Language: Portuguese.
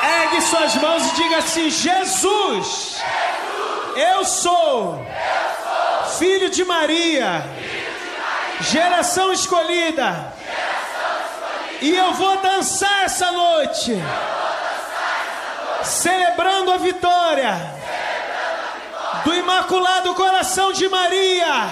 Ergue suas mãos e diga assim: Jesus, eu sou filho de Maria, geração escolhida, e eu vou dançar essa noite, celebrando a vitória do Imaculado Coração de Maria.